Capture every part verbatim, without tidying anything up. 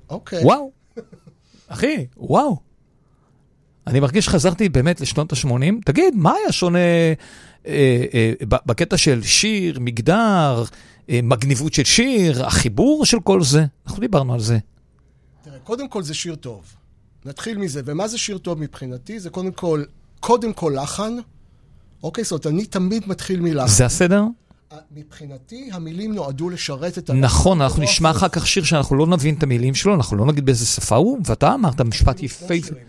אוקיי. וואו. אחי, וואו. אני מרגיש שחזרתי באמת לשנות ה-שמונים. תגיד, מה היה שונה אה, אה, בקטע של שיר, מגדר, אה, מגניבות של שיר, החיבור של כל זה? אנחנו דיברנו על זה. תראה, קודם כל זה שיר טוב. נתחיל מזה. ומה זה שיר טוב מבחינתי? זה קודם כל, קודם כל לחן. אוקיי, זאת אומרת, אני תמיד מתחיל מלחן. זה הסדר? מבחינתי, המילים נועדו לשרת את... נכון, אנחנו נשמע אחר כך שיר שאנחנו לא נבין את המילים שלו, אנחנו לא נגיד באיזה שפה הוא, ואתה אמרת משפט יפה.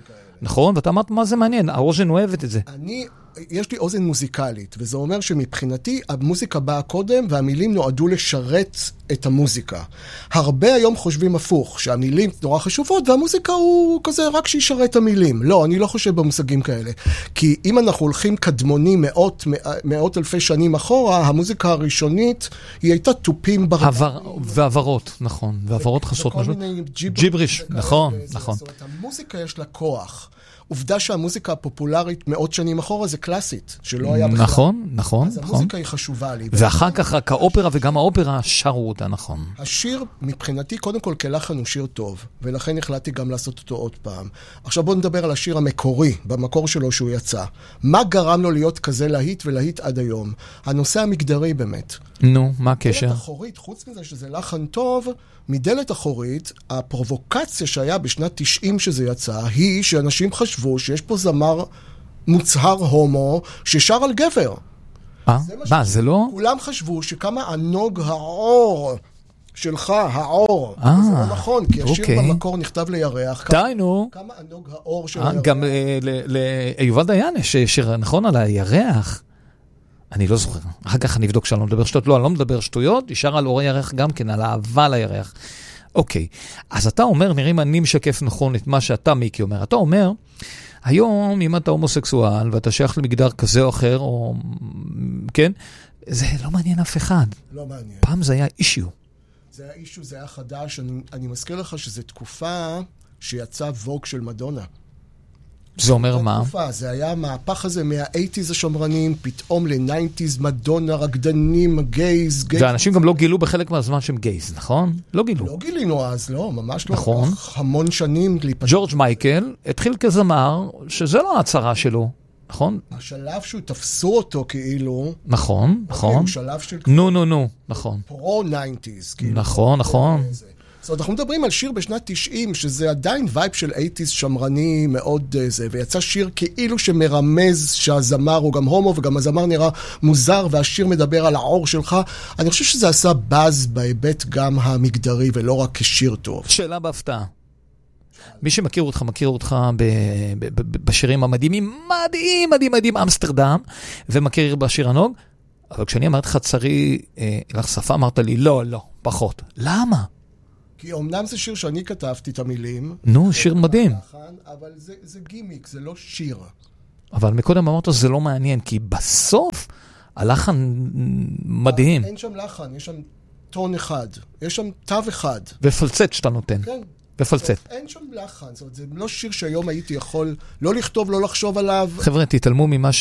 נכון, ואתה אמרת מה זה מעניין, האוזן אוהבת את זה. אני, יש לי אוזן מוזיקלית, וזה אומר שמבחינתי המוזיקה באה קודם, והמילים נועדו לשרת את המוזיקה. הרבה היום חושבים הפוך, שהמילים נורא חשובות, והמוזיקה הוא כזה רק שישרת המילים. לא, אני לא חושב במושגים כאלה. כי אם אנחנו הולכים קדמונים מאות, מאות אלפי שנים אחורה, המוזיקה הראשונית היא הייתה טופים ברברים. ועברות, נכון, ועברות חסות. וכל מיני ג'יבריש, נכון, נכון. זאת אומרת, המוזיקה יש לה כוח. עובדה שהמוזיקה הפופולרית מאות שנים אחורה זה קלאסית, שלא היה בכלל. נכון, נכון, אז נכון. המוזיקה היא חשובה לי. ואחר כך רק האופרה וגם האופרה שרו אותה, נכון. השיר, מבחינתי, קודם כל כלחן הוא שיר טוב, ולכן החלטתי גם לעשות אותו עוד פעם. עכשיו בואו נדבר על השיר המקורי, במקור שלו שהוא יצא. מה גרם לו להיות כזה להיט ולהיט עד היום? הנושא המגדרי באמת. נו, מה הקשר? דלת אחורית, חוץ מזה שזה לחן טוב, מדלת אחורית, הפרובוקציה שהיה בשנת תשעים שזה יצא, היא שאנשים חשבו שיש פה זמר מוצהר הומו ששר על גבר. אה? מה, זה לא? כולם חשבו שכמה ענוג העור שלך, העור. אה, זה לא נכון, כי השיר אוקיי. במקור נכתב לירח. די, נו. כמה ענוג העור של אה, הירח. גם ליובל דיין יש שיר, נכון, על הירח. אני לא זוכר. אחר כך אני אבדוק שאני לא מדבר שטויות. לא, אני לא מדבר שטויות. ישר על אורי ירח גם כן, על האהבה לירח. אוקיי. אז אתה אומר, נראה אם אני משקף נכון את מה שאתה, מיקי, אומר. אתה אומר, היום, אם אתה הומוסקסואל, ואתה שייך למגדר כזה או אחר, או... כן? זה לא מעניין אף אחד. לא מעניין. פעם זה היה אישיו. זה היה אישיו, זה היה חדש. אני, אני מזכיר לך שזו תקופה שיצא ווג של מדונה. זה אומר מה? תקופה, זה היה המהפך הזה מה-שמונים השמרנים, פתאום ל-תשעים, מדונה, רקדנים, גייז, גייז. ואנשים גם לא גילו בחלק מהזמן שהם גייז, נכון? לא גילו. לא גילינו אז, לא, ממש לא. נכון. המון שנים להיפגש. ג'ורג' מייקל התחיל כזמר, שזה לא ההצהרה שלו, נכון? השלב שהוא תפסו אותו כאילו... נכון, נכון. הוא שלב של... נו, נו, נו, נכון. פרו-תשעים. נכון, נכון. זאת אומרת, אנחנו מדברים על שיר בשנת תשעים, שזה עדיין וייב של שמונים שמרני מאוד זה, ויצא שיר כאילו שמרמז שהזמר הוא גם הומו, וגם הזמר נראה מוזר, והשיר מדבר על העור שלך. אני חושב שזה עשה באז בהיבט גם המגדרי, ולא רק כשיר טוב. שאלה בהפתעה. מי שמכיר אותך, מכיר אותך בשירים המדהימים, מדהים, מדהים, מדהים, אמסטרדם, ומכיר בשיר הנוג, אבל כשאני אמרתי לך צרי לך שפה, אמרת לי, לא, לא, פחות. למה? כי אומנם זה שיר שאני כתבתי את המילים. נו, שיר מדהים. אבל זה, זה גימיק, זה לא שיר. אבל מקודם אמרת שזה לא מעניין, כי בסוף הלחן מדהים. אין שם לחן, יש שם טון אחד. יש שם תו אחד. ופלצט שאתה נותן. כן. ופלצט. אין שם לחן. זאת אומרת, זה לא שיר שהיום הייתי יכול לא לכתוב, לא לחשוב עליו. חבר'ה, תתעלמו ממה